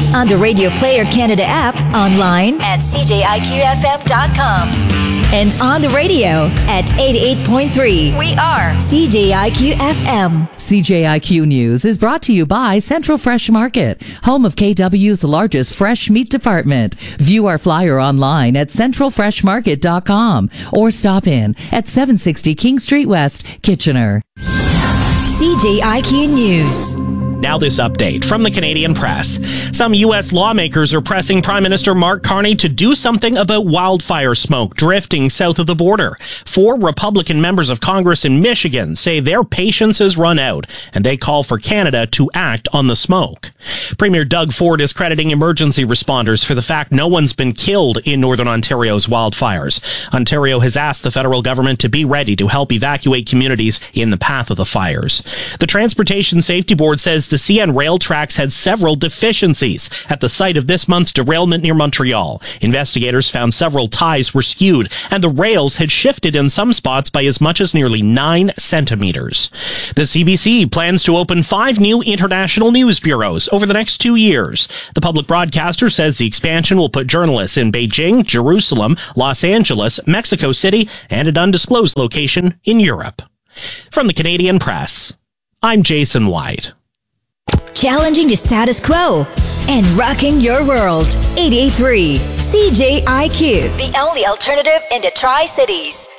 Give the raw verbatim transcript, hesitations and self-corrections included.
on the Radio Player Canada app, online at c j i q f m dot com, and on the radio at eighty-eight point three. We are C J I Q F M. C J I Q News is brought to you by Central Fresh Market, home of K W's largest fresh meat department. View our flyer online at central fresh market dot com or stop in at seven sixty King Street West, Kitchener. C J I Q News. Now this update from the Canadian Press. Some U S lawmakers are pressing Prime Minister Mark Carney to do something about wildfire smoke drifting south of the border. Four Republican members of Congress in Michigan say their patience has run out, and they call for Canada to act on the smoke. Premier Doug Ford is crediting emergency responders for the fact no one's been killed in Northern Ontario's wildfires. Ontario has asked the federal government to be ready to help evacuate communities in the path of the fires. The Transportation Safety Board says the C N rail tracks had several deficiencies at the site of this month's derailment near Montreal. Investigators found several ties were skewed, and the rails had shifted in some spots by as much as nearly nine centimeters. The C B C plans to open five new international news bureaus over the next two years. The public broadcaster says the expansion will put journalists in Beijing, Jerusalem, Los Angeles, Mexico City, and an undisclosed location in Europe. From the Canadian Press, I'm Jason White. Challenging the status quo and rocking your world. eighty-eight point three C J I Q, the only alternative in the Tri-Cities.